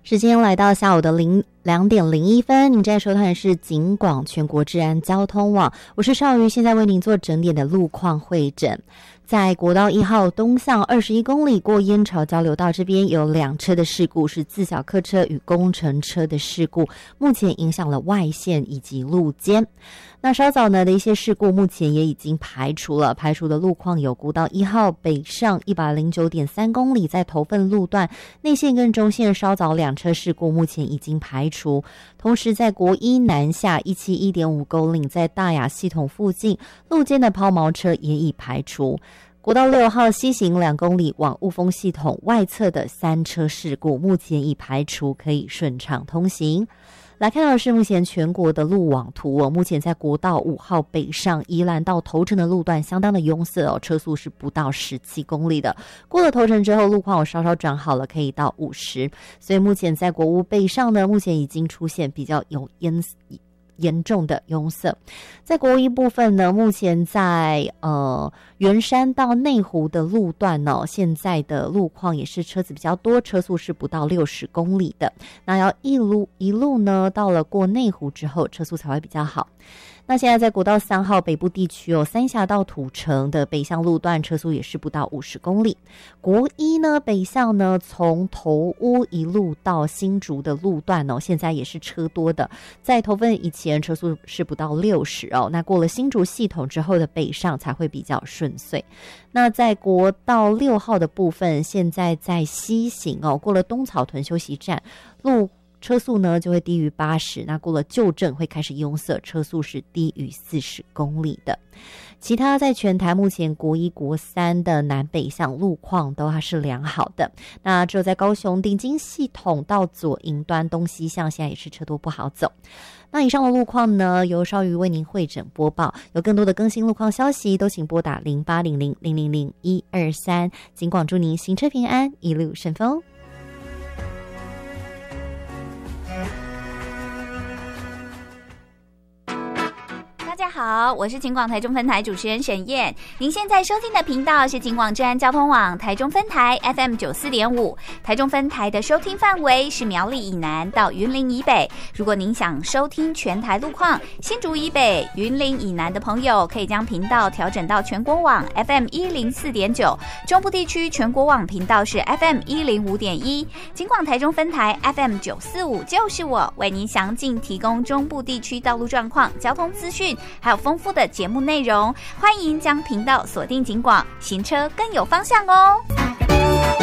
时间来到下午的2点01分，您正在收看的是警广全国治安交通网，我是邵瑜，现在为您做整点的路况会诊。在国道1号东向21公里过燕巢交流道这边有2车的事故，是自小客车与工程车的事故，目前影响了外线以及路肩。那稍早呢的一些事故目前也已经排除了，排除的路况有国道1号北上 109.3 公里在头份路段内线跟中线稍早2车事故目前已经排除，同时在国一南下 171.5 公里在大雅系统附近路肩的抛锚车也已排除。国道6号西行2公里往雾峰系统外侧的3车事故目前已排除，可以顺畅通行。来看到的是目前全国的路网图目前在国道5号北上宜兰到头城的路段相当的拥塞车速是不到17公里的，过了头城之后路况稍稍转好了，可以到50，所以目前在国五北上呢，目前已经出现比较有严重的拥塞。在国一部分呢，目前在圆山到内湖的路段呢，现在的路况也是车子比较多，车速是不到60公里的。那要一路呢，到了过内湖之后，车速才会比较好。那现在在国道3号北部地区三峡到土城的北向路段车速也是不到50公里。国一呢北向呢从头屋一路到新竹的路段现在也是车多的，在头份以前车速是不到60那过了新竹系统之后的北上才会比较顺遂。那在国道6号的部分，现在在西行过了东草屯休息站车速呢就会低于80，那过了旧镇会开始拥塞，车速是低于40公里的。其他在全台目前国一国三的南北向路况都还是良好的，那只有在高雄顶金系统到左营端东西向现在也是车多不好走。那以上的路况呢由邵瑜为您汇整播报，有更多的更新路况消息都请拨打0800000123，警广祝您行车平安，一路顺风。 大家好，我是警广台中分台主持人沈燕。您现在收听的频道是警广治安交通网台中分台 FM 94.5，台中分台的收听范围是苗栗以南到云林以北。如果您想收听全台路况，新竹以北、云林以南的朋友可以将频道调整到全国网 FM 104.9，中部地区全国网频道是 FM 105.1，警广台中分台 FM 945就是我，为您详尽提供中部地区道路状况、交通资讯，还有丰富的节目内容，欢迎将频道锁定警广，行车更有方向哦。